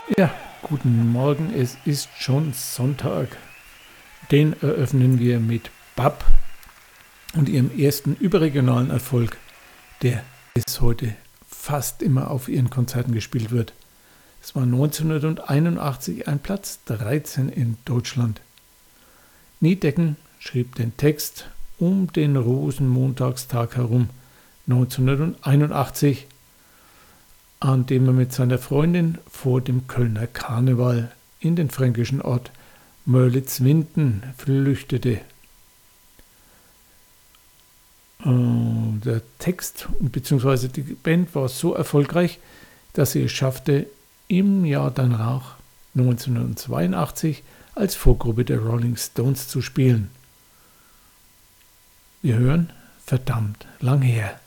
Ja, guten Morgen, es ist schon Sonntag. Den eröffnen wir mit BAP und ihrem ersten überregionalen Erfolg, der bis heute fast immer auf ihren Konzerten gespielt wird. Es war 1981 ein Platz 13 in Deutschland. Niedecken schrieb den Text um den Rosenmontagstag herum, 1981, an dem er mit seiner Freundin vor dem Kölner Karneval in den fränkischen Ort Mörlitz-Winden flüchtete. Der Text bzw. die Band war so erfolgreich, dass sie es schaffte, im Jahr danach, 1982, als Vorgruppe der Rolling Stones zu spielen. Wir hören verdammt lang her.